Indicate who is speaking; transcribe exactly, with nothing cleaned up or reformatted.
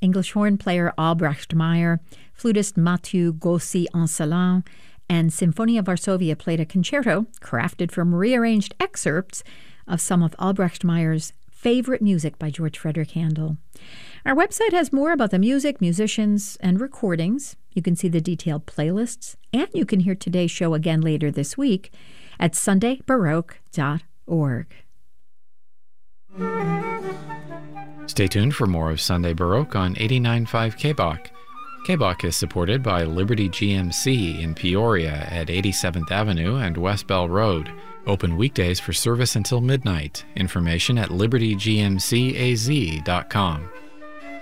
Speaker 1: English horn player Albrecht Meyer, flutist Mathieu Gaucy-Ancelin, and Symphonia Varsovia played a concerto crafted from rearranged excerpts of some of Albrecht Meyer's favorite music by George Frederick Handel. Our website has more about the music, musicians, and recordings. You can see the detailed playlists, and you can hear today's show again later this week at sunday baroque dot org.
Speaker 2: Stay tuned for more of Sunday Baroque on eighty-nine point five K B O C. K B O C is supported by Liberty G M C in Peoria at eighty-seventh Avenue and West Bell Road. Open weekdays for service until midnight. Information at liberty g m c a z dot com.